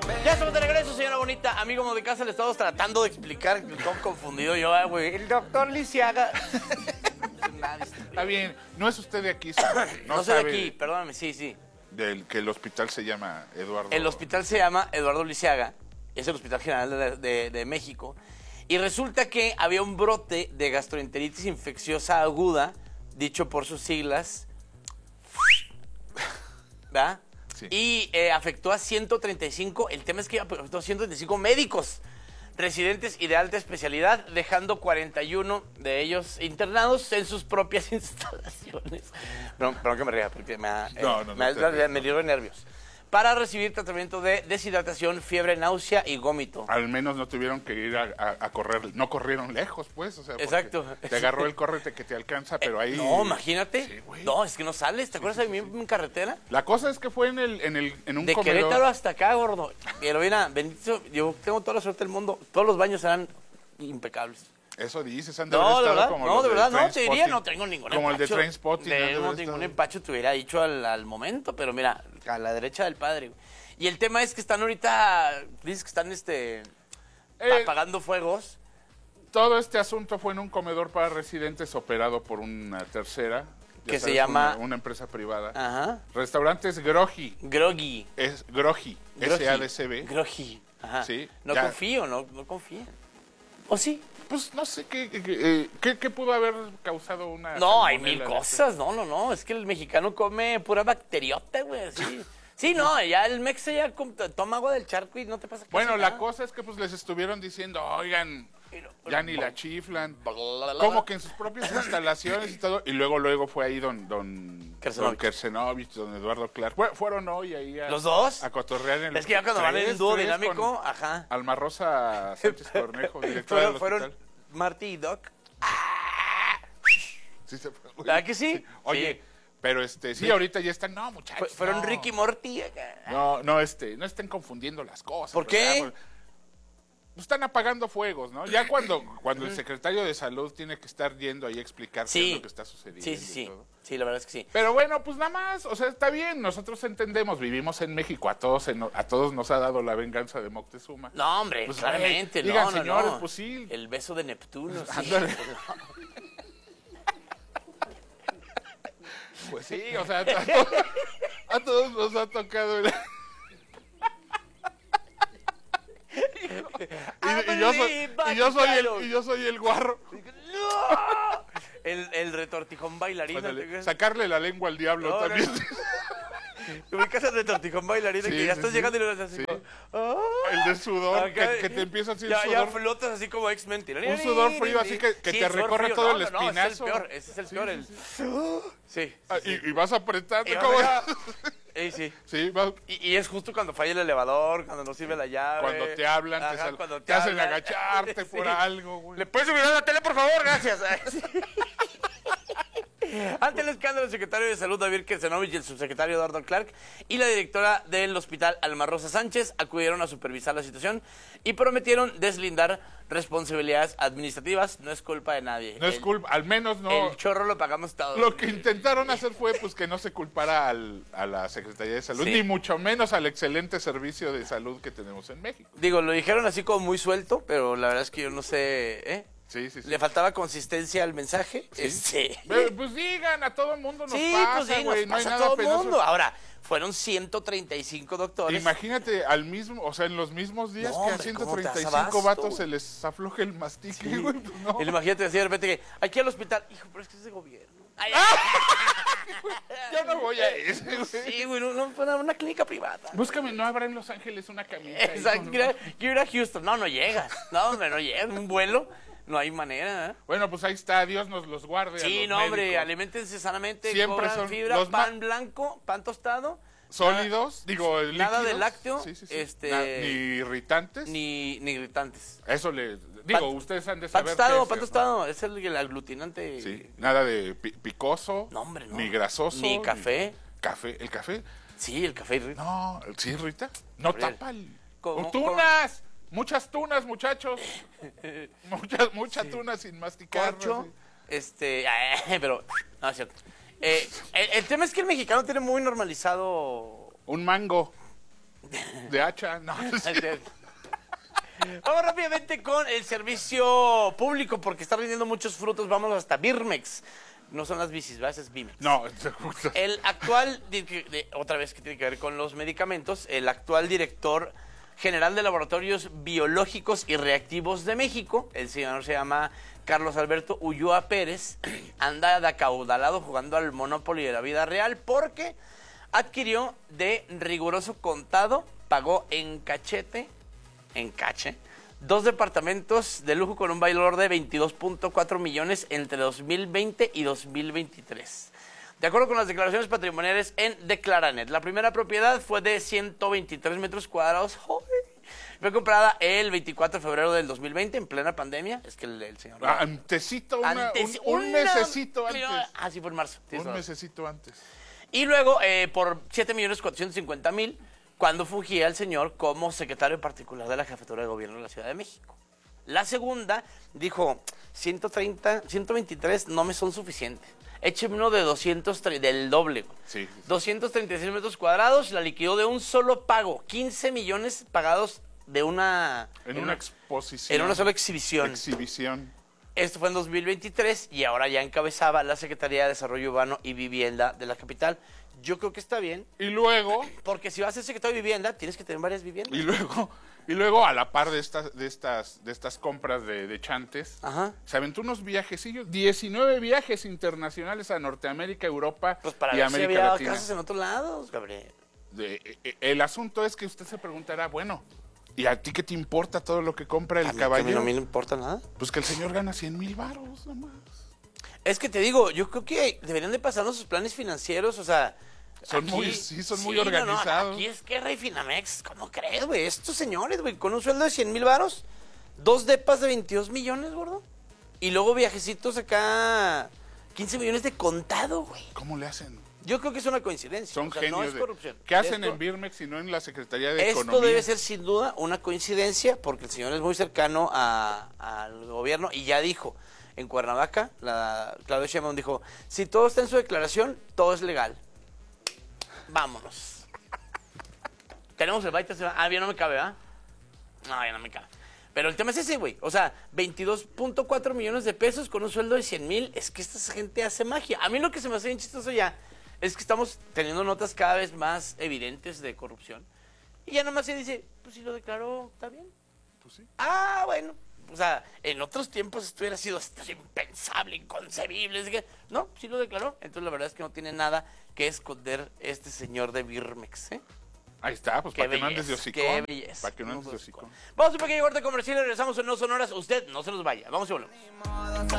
Ya estamos de regreso, señora bonita. Amigo de casa, le estamos tratando de explicar. Todo confundido yo, güey. El doctor Lisiaga. Está bien, no es usted de aquí, no soy de aquí, perdóname, sí. Del que el hospital se llama Eduardo. El hospital se llama Eduardo Lisiaga, es el Hospital General de México. Y resulta que había un brote de gastroenteritis infecciosa aguda, dicho por sus siglas, ¿verdad? Sí. Y afectó a 135, el tema es que afectó a 135 médicos residentes y de alta especialidad, dejando 41 de ellos internados en sus propias instalaciones. Perdón que me ría, porque me dio nervios. Para recibir tratamiento de deshidratación, fiebre, náusea y gómito. Al menos no tuvieron que ir a correr, no corrieron lejos, pues. O sea, exacto. Te agarró el córrete que te alcanza, pero ahí... No, imagínate. Sí, no, es que no sales. ¿Te acuerdas de mí en carretera? La cosa es que fue en un de comedor. Querétaro hasta acá, gordo. Pero mira, bendito, yo tengo toda la suerte del mundo. Todos los baños eran impecables. Eso dices, han de haber estado ¿verdad? como no, los de verdad, no, te Trainspotting. diría, no tengo ningún empacho. Como el de Trainspotting. No ningún empacho te hubiera dicho al momento, pero mira, a la derecha del padre. Y el tema es que están ahorita, dices que están apagando fuegos. Todo este asunto fue en un comedor para residentes operado por una tercera. Que se llama... Una empresa privada. Ajá. Restaurantes Groggy. Groggy. Es Groggy. S-A-D-C-B. Groggy. Ajá. Sí. No confío, no confíen. ¿O sí? Pues no sé qué pudo haber causado una... No, hay mil cosas. No. Es que el mexicano come pura bacteriota, güey. Sí. Sí, no, ya el mexa ya toma agua del charco y no te pasa Bueno, nada. la cosa es que pues les estuvieron diciendo, oigan, ya ni la chiflan. Como que en sus propias instalaciones y todo. Y luego fue ahí don Kersenovich, don Eduardo Clark. Fueron hoy ahí ¿Los dos? A cotorrear en el... Es que ya cuando van en el dúo dinámico, ajá. Alma Rosa Sánchez Cornejo, directora del hospital. Fueron Marty y Doc. Sí se fue. ¿Verdad que sí? Oye... Sí. Pero sí, ahorita ya están, no, muchachos. Fueron Ricky Morty acá. No estén confundiendo las cosas. ¿Por qué? Están apagando fuegos, ¿no? Ya cuando el secretario de salud tiene que estar yendo ahí a explicar qué es lo que está sucediendo. Sí. Sí, la verdad es que sí. Pero bueno, pues nada más, o sea, está bien, nosotros entendemos, vivimos en México, a todos nos ha dado la venganza de Moctezuma. No, hombre, pues, claramente, digan, señores, pues sí. El beso de Neptuno, sí. Pues sí, o sea, a todos nos ha tocado el... y yo soy el guarro. ¡No! El retortijón bailarín. Sacarle la lengua al diablo también. ¿Te ubicas el retortijón bailarín? Sí, que ya estás llegando y lo haces así como... El de sudor, que te empieza así el sudor. Ya flotas así como X-Men. Un sudor frío así que te recorre todo el espinazo. Ese es el peor. Sí. Y vas apretando. Sí. Sí, y es justo cuando falla el elevador, cuando no sirve la llave. Cuando te hablan, te hacen agacharte por algo, güey. ¿Le puedes subir a la tele, por favor? Gracias. Ante el escándalo, el secretario de Salud, David Kersenovich, y el subsecretario Eduardo Clark y la directora del hospital, Alma Rosa Sánchez, acudieron a supervisar la situación y prometieron deslindar responsabilidades administrativas. No es culpa de nadie. No es culpa, al menos no. El chorro lo pagamos todos. Lo que intentaron hacer fue pues que no se culpara a la Secretaría de Salud, ni mucho menos al excelente servicio de salud que tenemos en México. Digo, lo dijeron así como muy suelto, pero la verdad es que yo no sé, Sí. Le faltaba consistencia al mensaje. Sí. Pues digan, a todo el mundo nos pasa, güey. No hay nada a todo el mundo. Ahora, fueron 135 doctores. Imagínate en los mismos días que a 135 vatos se les afloje el mastique, güey. Pues no. Imagínate así de repente que aquí al hospital, hijo, pero es que es de gobierno. Yo no voy a ese, güey. Sí, güey, una clínica privada. Búscame, ¿no habrá en Los Ángeles una camita? Exacto, quiero ir a Houston. No llegas. No, hombre, no llegas. Un vuelo. No hay manera, ¿eh? Bueno, pues ahí está, Dios nos los guarde. Sí, no, hombre, aliméntense sanamente, siempre son fibra, pan blanco, pan tostado. Sólidos, nada de lácteo, ni irritantes. Ni irritantes. Eso ustedes han de saber. Pan tostado, es el aglutinante. Sí, nada de picoso. No, hombre, no. Ni grasoso. Ni café. ¿El café? Sí, el café irrita. No, ¿sí irrita? No tapa el... ¡Tunas! Muchas tunas, muchachos. Muchas tunas sin masticar. Corcho, pero no es cierto. El tema es que el mexicano tiene muy normalizado un mango. De hacha, no. Vamos rápidamente con el servicio público, porque está rindiendo muchos frutos. Vamos hasta Birmex. No son las bicis, ¿verdad? Es Bimex. No, el actual, otra vez que tiene que ver con los medicamentos, el actual director general de Laboratorios Biológicos y Reactivos de México, el señor se llama Carlos Alberto Ulloa Pérez, anda de acaudalado jugando al Monopoly de la vida real porque adquirió de riguroso contado, pagó en cache, 2 departamentos de lujo con un valor de 22.4 millones entre 2020 y 2023. De acuerdo con las declaraciones patrimoniales en Declaranet, la primera propiedad fue de 123 metros cuadrados. Fue comprada el 24 de febrero del 2020, en plena pandemia. Es que el señor... un mesecito antes. Sí, fue en marzo. Un mesecito antes. Y luego, por 7.450.000, cuando fungía el señor como secretario particular de la Jefatura de Gobierno de la Ciudad de México. La segunda dijo, 123 no me son suficientes. Écheme uno de 230, del doble. Sí. 236 metros cuadrados, la liquidó de un solo pago. 15 millones pagados de una... En una exposición. En una sola exhibición. Esto fue en 2023 y ahora ya encabezaba la Secretaría de Desarrollo Urbano y Vivienda de la capital. Yo creo que está bien. Y luego... Porque si vas a ser secretario de Vivienda, tienes que tener varias viviendas. Y luego a la par de estas compras de chantes, ajá, se aventó unos viajecillos, 19 viajes internacionales a Norteamérica, Europa pues para y ver América si había Latina. casas en otros lados, Gabriel. El asunto es que usted se preguntará, bueno, ¿y a ti qué te importa todo lo que compra el caballero? A mí no me importa nada. Pues que el señor gana 100,000 varos nomás. Es que te digo, yo creo que deberían de pasarnos sus planes financieros, o sea... Son aquí, muy organizados. No, aquí es Guerra y Finamex, ¿cómo crees, güey? Estos señores, güey, con un sueldo de 100,000 varos, 2 depas de 22 millones, gordo, y luego viajecitos acá, 15 millones de contado, güey. ¿Cómo le hacen? Yo creo que es una coincidencia. Son genios. No es corrupción. ¿Qué hacen en Birmex y no en la Secretaría de Economía? Esto debe ser sin duda una coincidencia, porque el señor es muy cercano al gobierno y ya dijo, en Cuernavaca, Claudia Sheinbaum dijo, si todo está en su declaración, todo es legal. Vámonos. Tenemos el baita. Ya no me cabe, ¿verdad? No, ya no me cabe. Pero el tema es ese, güey. O sea, 22.4 millones de pesos con un sueldo de 100,000. Es que esta gente hace magia. A mí lo que se me hace bien chistoso ya es que estamos teniendo notas cada vez más evidentes de corrupción. Y ya nomás se dice, pues si lo declaró, ¿está bien? Pues sí. Ah, bueno. O sea, en otros tiempos esto hubiera sido impensable, inconcebible. Así que, no, sí lo declaró. Entonces la verdad es que no tiene nada que esconder este señor de Birmex, ¿eh? Ahí está, pues para que no andes de hocicón. Qué belleza. Para que no andes de hocicón. Vamos a un pequeño corte comercial y regresamos en No Sonoras. Usted no se nos vaya. Vamos y volvemos.